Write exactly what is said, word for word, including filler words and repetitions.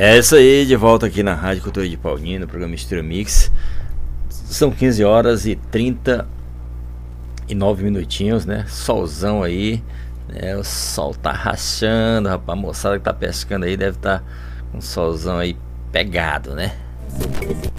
É isso aí, de volta aqui na Rádio Cultura de Paulínia, no programa Mistura Mix. São quinze horas e trinta e nove minutinhos, né? Solzão aí, né? O sol tá rachando, rapaz. A moçada que tá pescando aí deve estar tá com um solzão aí pegado, né?